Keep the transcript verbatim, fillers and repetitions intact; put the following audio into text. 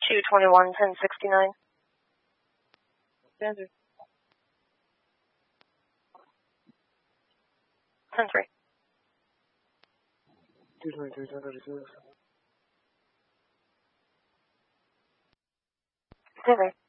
two twenty-one, ten sixty-nine. Standard. ten three. two twenty-three, ten thirty-six. ten three.